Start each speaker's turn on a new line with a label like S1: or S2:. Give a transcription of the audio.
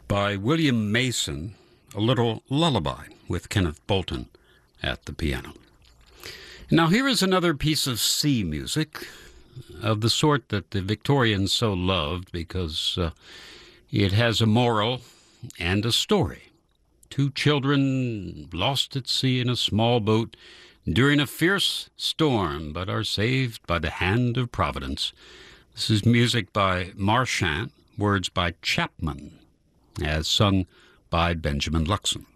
S1: by William Mason, A Little Lullaby, with Kenneth Bolton at the piano. Now here is another piece of sea music, of the sort that the Victorians so loved because it has a moral and a story. Two children lost at sea in a small boat during a fierce storm, but are saved by the hand of Providence. This is music by Marchant, words by Chapman, as sung by Benjamin Luxon.